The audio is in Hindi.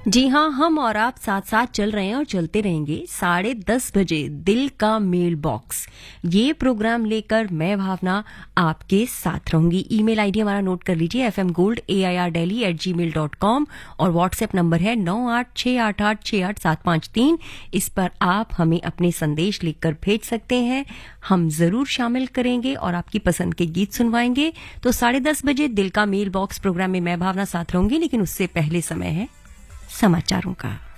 जी हाँ, हम और आप साथ साथ चल रहे हैं और चलते रहेंगे 10:30 बजे दिल का मेल बॉक्स। ये प्रोग्राम लेकर मैं भावना आपके साथ रहूंगी। ईमेल आईडी हमारा नोट कर लीजिए fmgold@airdelhi@gmail.com और व्हाट्सएप नंबर है 9868868753। इस पर आप हमें अपने संदेश लिखकर भेज सकते हैं, हम जरूर शामिल करेंगे और आपकी पसंद के गीत सुनवाएंगे। तो 10:30 बजे दिल का मेल बॉक्स प्रोग्राम में मैं भावना साथ रहूंगी, लेकिन उससे पहले समय है समाचारों का।